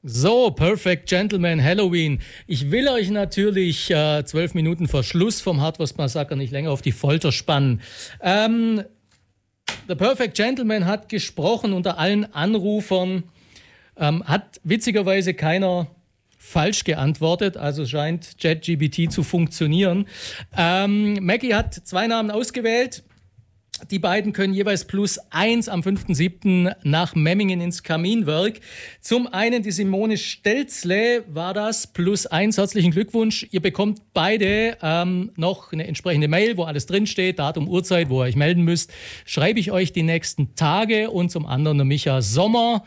So, Perfect Gentleman Halloween. Ich will euch natürlich 12 Minuten vor Schluss vom Hardwurst Massaker nicht länger auf die Folter spannen. Der Perfect Gentleman hat gesprochen unter allen Anrufern. Hat witzigerweise keiner falsch geantwortet, also scheint ChatGPT zu funktionieren. Maggie hat 2 Namen ausgewählt. Die beiden können jeweils +1 am 5.7. nach Memmingen ins Kaminwerk. Zum einen die Simone Stelzle war das, +1, herzlichen Glückwunsch. Ihr bekommt beide noch eine entsprechende Mail, wo alles drinsteht, Datum, Uhrzeit, wo ihr euch melden müsst. Schreibe ich euch die nächsten Tage. Und zum anderen der Micha Sommer,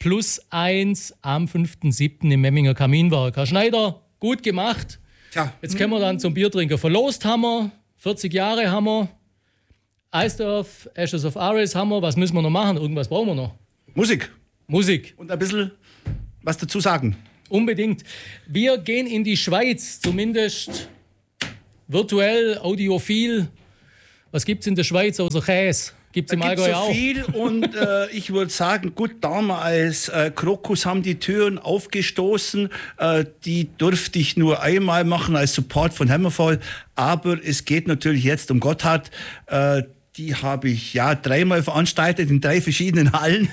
+1 am 5.7. im Memminger Kaminwerk. Herr Schneider, gut gemacht. Tja. Jetzt können wir dann zum Biertrinker. Verlost haben wir, 40 Jahre haben wir. Eisdorf, Ashes of Ares haben wir. Was müssen wir noch machen? Irgendwas brauchen wir noch. Musik. Musik. Und ein bisschen was dazu sagen. Unbedingt. Wir gehen in die Schweiz, zumindest virtuell, audiophil. Was gibt es in der Schweiz außer Käse? Gibt es im Allgäu so auch? Viel und ich würde sagen, gut, damals Krokus haben die Türen aufgestoßen. Die durfte ich nur einmal machen als Support von Hammerfall. Aber es geht natürlich jetzt um Gotthard. Die habe ich 3-mal veranstaltet in 3 verschiedenen Hallen.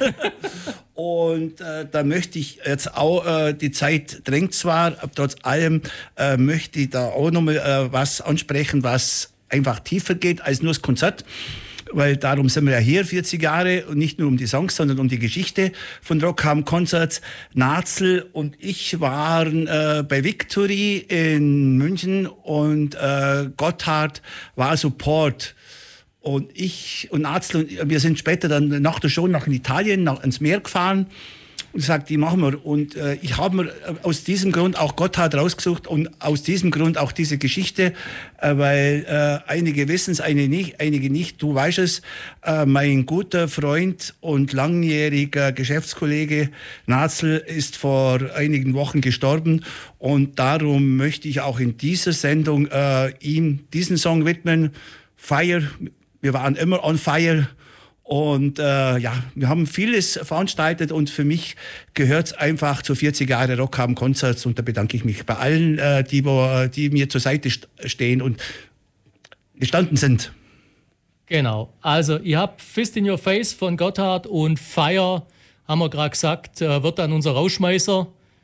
Und da möchte ich jetzt auch, die Zeit drängt zwar, aber trotz allem möchte ich da auch nochmal was ansprechen, was einfach tiefer geht als nur das Konzert. Weil darum sind wir ja hier 40 Jahre und nicht nur um die Songs, sondern um die Geschichte von Rock am Konzert. Nazel und ich waren bei Victory in München und Gotthard war Support. Und ich und Nazel und wir sind später dann nach der Show nach Italien, ans Meer gefahren. Und sagt, die machen wir. Und ich habe mir aus diesem Grund auch Gotthard rausgesucht und aus diesem Grund auch diese Geschichte, weil einige wissen es, einige nicht. Du weißt es, mein guter Freund und langjähriger Geschäftskollege Nazel ist vor einigen Wochen gestorben. Und darum möchte ich auch in dieser Sendung ihm diesen Song widmen. Fire, wir waren immer on fire. Und wir haben vieles veranstaltet und für mich gehört es einfach zu 40 Jahre Rock am Konzert. Und da bedanke ich mich bei allen, die mir zur Seite stehen und gestanden sind. Genau, also ihr habt Fist in Your Face von Gotthard und Fire, haben wir gerade gesagt, wird dann unser Rausschmeißer.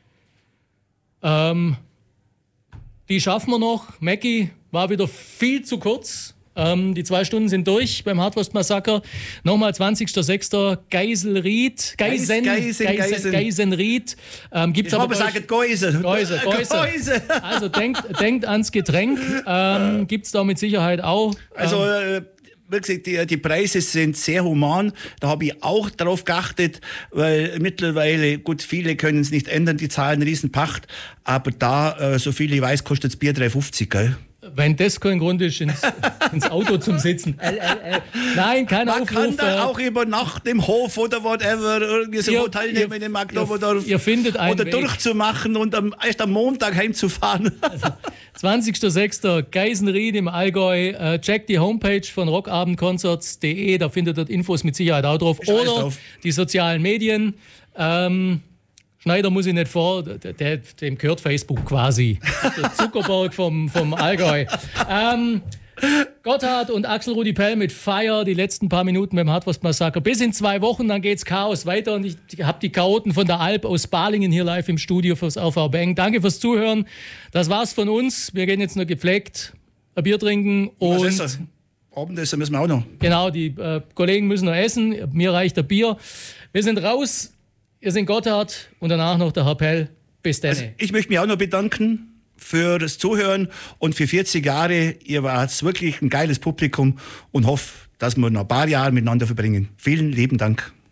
Die schaffen wir noch. Mackie war wieder viel zu kurz. Die 2 Stunden sind durch beim Hardwurst Massaker. Nochmal 20.06. Geisenried. Gibt's ich aber sagen Geuse. Also denkt ans Getränk. Gibt's da mit Sicherheit auch. Also wie gesagt, die Preise sind sehr human. Da habe ich auch darauf geachtet, weil mittlerweile, gut, viele können es nicht ändern, die zahlen einen riesen Pacht. Aber da, so viel ich weiß, kostet das Bier 3,50, gell? Wenn das kein Grund ist, ins Auto zum Sitzen. Nein, kein Man Aufruf. kann da auch übernachten im Hof oder whatever, irgendwie so Hotel nehmen in Magdeburg ihr findet einen oder Weg. durchzumachen und erst am Montag heimzufahren. Also, 20.06. Geisenried im Allgäu. Checkt die Homepage von rockabendconcerts.de, da findet ihr Infos mit Sicherheit auch drauf. Oder drauf. Die sozialen Medien. Schneider muss ich nicht vor, dem gehört Facebook quasi. Der Zuckerberg vom Allgäu. Gotthard und Axel Rudi Pell mit Fire, die letzten paar Minuten beim Hardwurst Massaker. Bis in 2 Wochen, dann geht's Chaos weiter. Und ich habe die Chaoten von der Alp aus Balingen hier live im Studio fürs AV Bang. Danke fürs Zuhören. Das war's von uns. Wir gehen jetzt nur gepflegt ein Bier trinken. Und Abendessen müssen wir auch noch. Genau, die Kollegen müssen noch essen. Mir reicht ein Bier. Wir sind raus. Ihr seid Gotthard und danach noch der Herr Pell. Bis dann. Also ich möchte mich auch noch bedanken für das Zuhören und für 40 Jahre. Ihr wart wirklich ein geiles Publikum und hoffe, dass wir noch ein paar Jahre miteinander verbringen. Vielen lieben Dank.